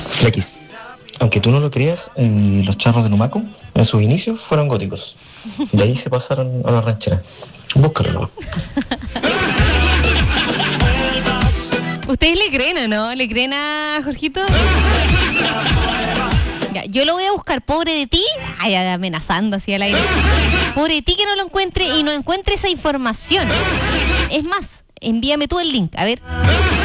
Flequis. Aunque tú no lo creas, los charros de Numaco, en sus inicios, fueron góticos. De ahí se pasaron a la ranchera. Búscalo, ¿no? ¿Ustedes le creen o no? ¿Le creen a Jorgito? Ya, yo lo voy a buscar, pobre de ti. Ay, amenazando así al aire. Pobre de ti que no lo encuentre y no encuentre esa información. Es más, envíame tú el link, a ver.